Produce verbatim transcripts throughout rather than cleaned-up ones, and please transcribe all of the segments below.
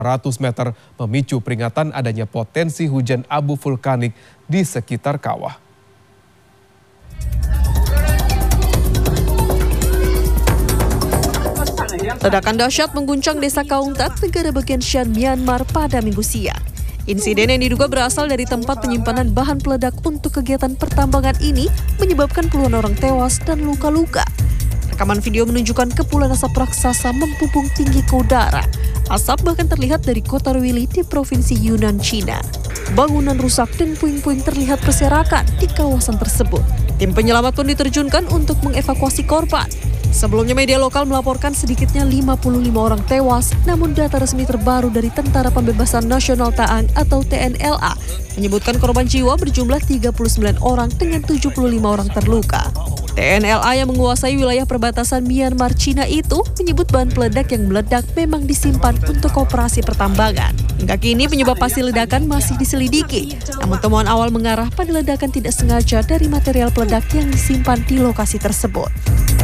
seratus meter memicu peringatan adanya potensi hujan abu vulkanik di sekitar kawah. Ledakan dahsyat mengguncang desa Kaungtat, negara bagian Shan, Myanmar pada Minggu siang. Insiden yang diduga berasal dari tempat penyimpanan bahan peledak untuk kegiatan pertambangan ini menyebabkan puluhan orang tewas dan luka-luka. Rekaman video menunjukkan kepulan asap raksasa membumbung tinggi ke udara. Asap bahkan terlihat dari kota Ruili di Provinsi Yunnan, China. Bangunan rusak dan puing-puing terlihat berserakan di kawasan tersebut. Tim penyelamat pun diterjunkan untuk mengevakuasi korban. Sebelumnya media lokal melaporkan sedikitnya lima puluh lima orang tewas, namun data resmi terbaru dari Tentara Pembebasan Nasional Taang atau T N L A menyebutkan korban jiwa berjumlah tiga puluh sembilan orang dengan tujuh puluh lima orang terluka. T N L A yang menguasai wilayah perbatasan Myanmar Cina itu menyebut bahan peledak yang meledak memang disimpan untuk operasi pertambangan. Hingga kini penyebab pasti ledakan masih diselidiki, namun temuan awal mengarah pada ledakan tidak sengaja dari material peledak yang disimpan di lokasi tersebut.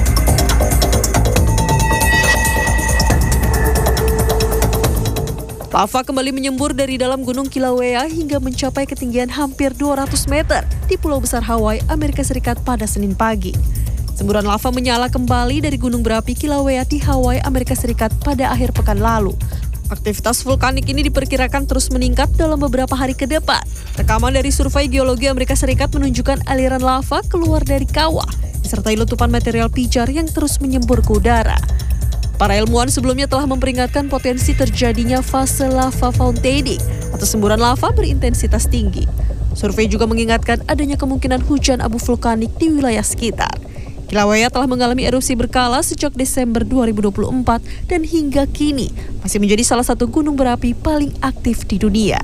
Lava kembali menyembur dari dalam Gunung Kilauea hingga mencapai ketinggian hampir dua ratus meter di Pulau Besar Hawaii, Amerika Serikat pada Senin pagi. Semburan lava menyala kembali dari gunung berapi Kilauea di Hawaii, Amerika Serikat pada akhir pekan lalu. Aktivitas vulkanik ini diperkirakan terus meningkat dalam beberapa hari ke depan. Rekaman dari Survei Geologi Amerika Serikat menunjukkan aliran lava keluar dari kawah, disertai letupan material pijar yang terus menyembur ke udara. Para ilmuwan sebelumnya telah memperingatkan potensi terjadinya fase lava fountaining atau semburan lava berintensitas tinggi. Survei juga mengingatkan adanya kemungkinan hujan abu vulkanik di wilayah sekitar. Kilauea telah mengalami erupsi berkala sejak Desember dua ribu dua puluh empat dan hingga kini masih menjadi salah satu gunung berapi paling aktif di dunia.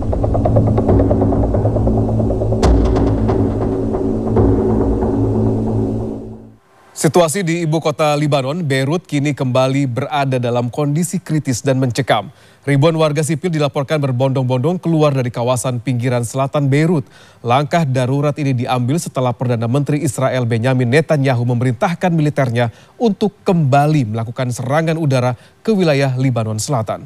Situasi di ibu kota Libanon, Beirut, kini kembali berada dalam kondisi kritis dan mencekam. Ribuan warga sipil dilaporkan berbondong-bondong keluar dari kawasan pinggiran selatan Beirut. Langkah darurat ini diambil setelah Perdana Menteri Israel Benyamin Netanyahu memerintahkan militernya untuk kembali melakukan serangan udara ke wilayah Libanon Selatan.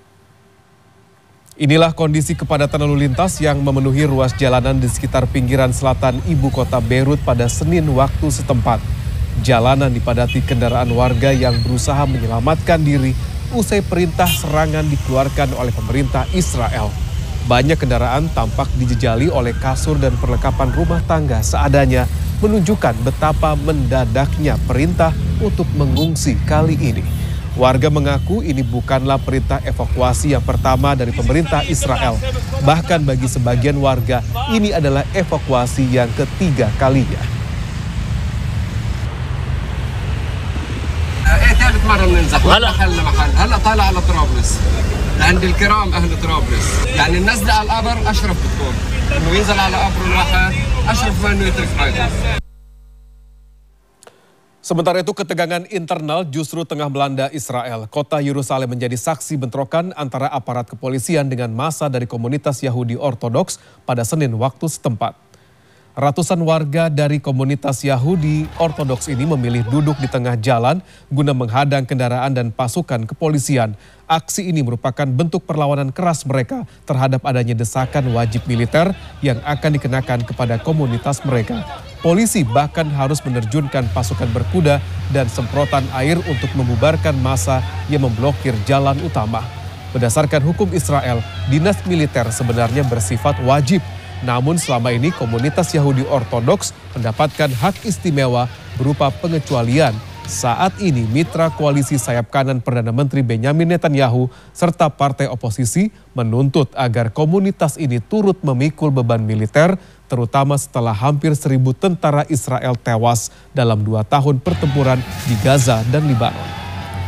Inilah kondisi kepadatan lalu lintas yang memenuhi ruas jalanan di sekitar pinggiran selatan ibu kota Beirut pada Senin waktu setempat. Jalanan dipadati kendaraan warga yang berusaha menyelamatkan diri usai perintah serangan dikeluarkan oleh pemerintah Israel. Banyak kendaraan tampak dijejali oleh kasur dan perlengkapan rumah tangga seadanya, menunjukkan betapa mendadaknya perintah untuk mengungsi kali ini. Warga mengaku ini bukanlah perintah evakuasi yang pertama dari pemerintah Israel. Bahkan bagi sebagian warga, ini adalah evakuasi yang ketiga kalinya. مرة بننزح محل محل هلا طالع على طرابلس عند الكرام اهل طرابلس يعني النزله على القبر اشرف بتكون انه ينزل على قبر الواحد اشرف ما انه يترك حياته. Sementara itu ketegangan internal justru tengah melanda Israel. Kota Yerusalem menjadi saksi bentrokan antara aparat kepolisian dengan massa dari komunitas Yahudi Ortodoks pada Senin waktu setempat. Ratusan warga dari komunitas Yahudi Ortodoks ini memilih duduk di tengah jalan guna menghadang kendaraan dan pasukan kepolisian. Aksi ini merupakan bentuk perlawanan keras mereka terhadap adanya desakan wajib militer yang akan dikenakan kepada komunitas mereka. Polisi bahkan harus menerjunkan pasukan berkuda dan semprotan air untuk membubarkan massa yang memblokir jalan utama. Berdasarkan hukum Israel, dinas militer sebenarnya bersifat wajib. Namun selama ini komunitas Yahudi Ortodoks mendapatkan hak istimewa berupa pengecualian. Saat ini mitra koalisi sayap kanan Perdana Menteri Benyamin Netanyahu serta partai oposisi menuntut agar komunitas ini turut memikul beban militer, terutama setelah hampir seribu tentara Israel tewas dalam dua tahun pertempuran di Gaza dan Libanon.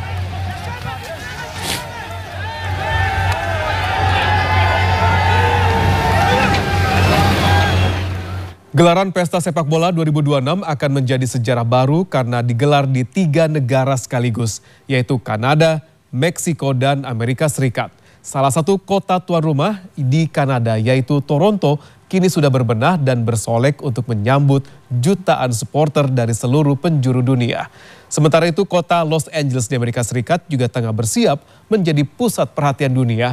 Gelaran Pesta Sepak Bola dua ribu dua puluh enam akan menjadi sejarah baru karena digelar di tiga negara sekaligus, yaitu Kanada, Meksiko, dan Amerika Serikat. Salah satu kota tuan rumah di Kanada, yaitu Toronto, kini sudah berbenah dan bersolek untuk menyambut jutaan supporter dari seluruh penjuru dunia. Sementara itu, kota Los Angeles di Amerika Serikat juga tengah bersiap menjadi pusat perhatian dunia